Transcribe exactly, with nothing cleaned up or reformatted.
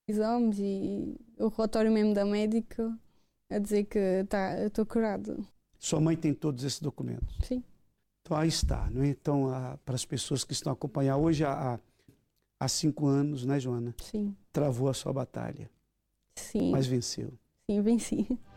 exames e o relatório mesmo da médica a dizer que tá, eu estou curada. Sua mãe tem todos esses documentos? Sim. Então aí está, não é? Então, a, para as pessoas que estão acompanhando, hoje há, há cinco anos, né, Joana? Sim. Travou a sua batalha. Sim. Mas venceu. Sim, venci.